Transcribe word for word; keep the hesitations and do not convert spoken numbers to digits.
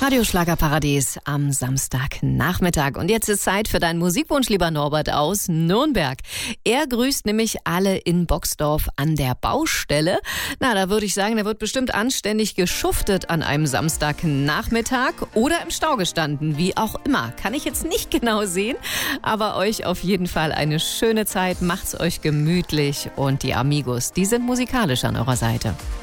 Radio Schlagerparadies am Samstagnachmittag. Und jetzt ist Zeit für deinen Musikwunsch, lieber Norbert aus Nürnberg. Er grüßt nämlich alle in Boxdorf an der Baustelle. Na, da würde ich sagen, da wird bestimmt anständig geschuftet an einem Samstagnachmittag oder im Stau gestanden, wie auch immer. Kann ich jetzt nicht genau sehen, aber euch auf jeden Fall eine schöne Zeit. Macht's euch gemütlich und die Amigos, die sind musikalisch an eurer Seite.